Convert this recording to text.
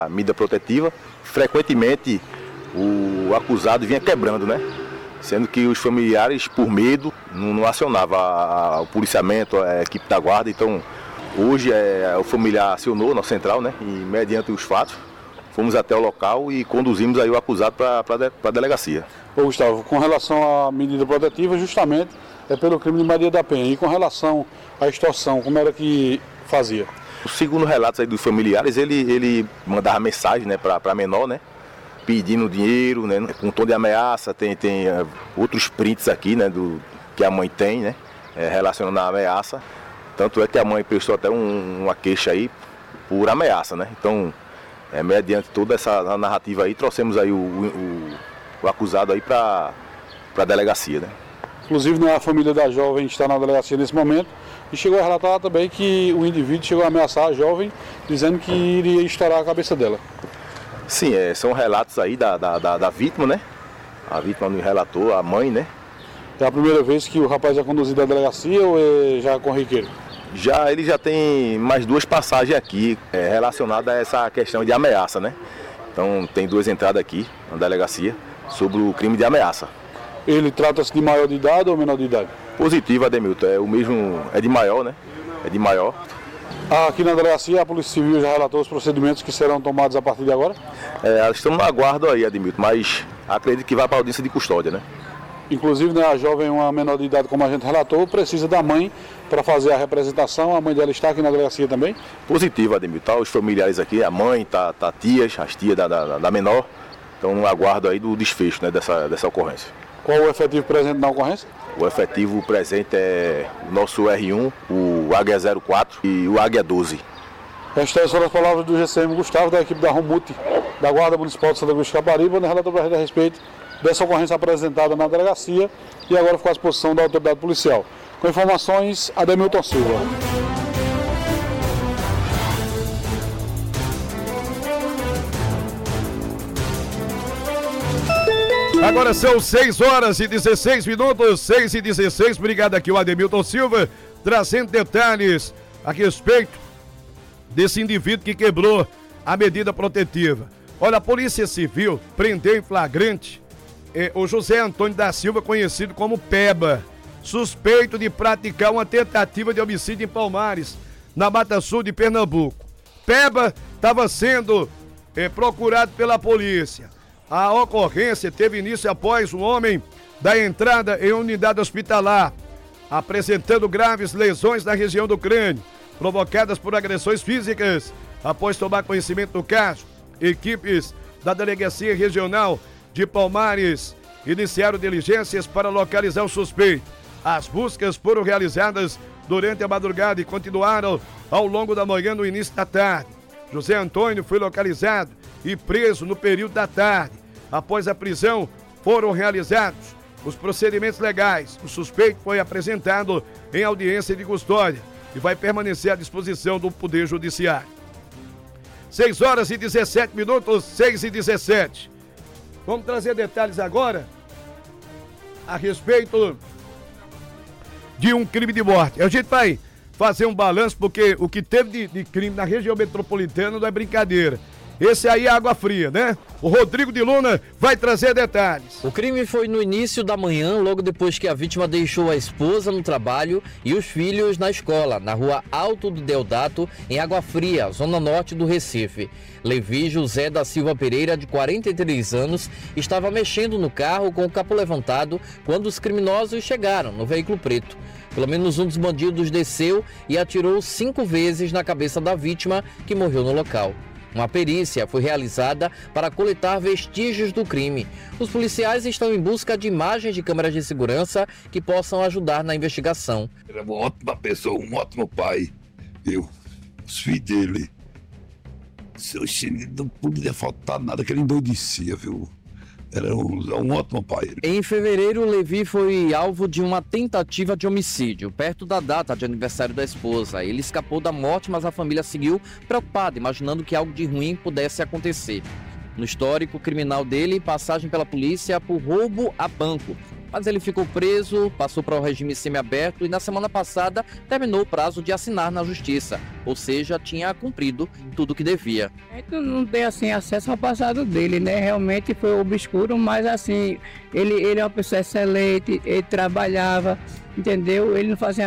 A medida protetiva, frequentemente o acusado vinha quebrando, né? Sendo que os familiares, por medo, não acionavam o policiamento, a equipe da guarda. Então, hoje o familiar acionou na central, né? E mediante os fatos, fomos até o local e conduzimos aí o acusado para a delegacia. Ô Gustavo, com relação à medida protetiva, justamente é pelo crime de Maria da Penha. E com relação à extorsão, como era que fazia? Segundo relatos aí dos familiares, ele mandava mensagem, né, para menor, né? Pedindo dinheiro, né, com tom de ameaça. Tem outros prints aqui, né, que a mãe tem, né, relacionando a ameaça. Tanto é que a mãe prestou até uma queixa aí por ameaça, né. Então, mediante toda essa narrativa aí, trouxemos aí o acusado aí para a delegacia, né. Inclusive, a família da jovem está na delegacia nesse momento e chegou a relatar também que o indivíduo chegou a ameaçar a jovem, dizendo que iria estourar a cabeça dela. Sim, são relatos aí da vítima, né? A vítima nos relatou, a mãe, né? É a primeira vez que o rapaz é conduzido à delegacia ou é já corriqueiro? Ele já tem mais 2 passagens aqui relacionadas a essa questão de ameaça, né? Então tem 2 entradas aqui na delegacia sobre o crime de ameaça. Ele trata-se de maior de idade ou menor de idade? Positivo, Ademilton, é o mesmo, é de maior, né? É de maior. Aqui na delegacia, a Polícia Civil já relatou os procedimentos que serão tomados a partir de agora? Estamos no aguardo aí, Ademilton, mas acredito que vai para a audiência de custódia, né? Inclusive, a jovem, uma menor de idade, como a gente relatou, precisa da mãe para fazer a representação. A mãe dela está aqui na delegacia também? Positivo, Ademilton. Os familiares aqui, a mãe, as tias da menor, estão no aguardo aí do desfecho, né, dessa ocorrência. Qual o efetivo presente na ocorrência? O efetivo presente é o nosso R1, o Águia 04 e o Águia 12. Estas foram as palavras do GCM Gustavo, da equipe da Romute, da Guarda Municipal de Santa Cruz de Caparibe, onde relatou para a gente a respeito dessa ocorrência apresentada na delegacia e agora ficou à disposição da autoridade policial. Com informações, Ademilton Silva. Agora são 6h16, 6h16. Obrigado aqui o Ademilton Silva, trazendo detalhes a respeito desse indivíduo que quebrou a medida protetiva. Olha, a Polícia Civil prendeu em flagrante o José Antônio da Silva, conhecido como Peba, suspeito de praticar uma tentativa de homicídio em Palmares, na Mata Sul de Pernambuco. Peba estava sendo procurado pela polícia. A ocorrência teve início após um homem dar entrada em unidade hospitalar, apresentando graves lesões na região do crânio, provocadas por agressões físicas. Após tomar conhecimento do caso, equipes da Delegacia Regional de Palmares iniciaram diligências para localizar o suspeito. As buscas foram realizadas durante a madrugada e continuaram ao longo da manhã no início da tarde. José Antônio foi localizado e preso no período da tarde. Após a prisão, foram realizados os procedimentos legais. O suspeito foi apresentado em audiência de custódia e vai permanecer à disposição do Poder Judiciário. 6h17, 6h17. Vamos trazer detalhes agora a respeito de um crime de morte. A gente vai fazer um balanço porque o que teve de crime na região metropolitana não é brincadeira. Esse aí é água fria, né? O Rodrigo de Luna vai trazer detalhes. O crime foi no início da manhã, logo depois que a vítima deixou a esposa no trabalho e os filhos na escola, na rua Alto do Deodato, em Água Fria, zona norte do Recife. Levi José da Silva Pereira, de 43 anos, estava mexendo no carro com o capô levantado quando os criminosos chegaram no veículo preto. Pelo menos um dos bandidos desceu e atirou 5 vezes na cabeça da vítima, que morreu no local. Uma perícia foi realizada para coletar vestígios do crime. Os policiais estão em busca de imagens de câmeras de segurança que possam ajudar na investigação. Era uma ótima pessoa, um ótimo pai. Os filhos dele. Não podia faltar nada, que ele endoidecia, viu? Era um ótimo pai. Em fevereiro, Levi foi alvo de uma tentativa de homicídio, perto da data de aniversário da esposa. Ele escapou da morte, mas a família seguiu preocupada, imaginando que algo de ruim pudesse acontecer. No histórico criminal dele, passagem pela polícia por roubo a banco. mas ele ficou preso, passou para o regime semiaberto e na semana passada terminou o prazo de assinar na justiça, ou seja, tinha cumprido tudo o que devia. A gente não tem assim acesso ao passado dele, né? Realmente foi obscuro, mas assim, ele é uma pessoa excelente, ele trabalhava, entendeu? Ele não fazia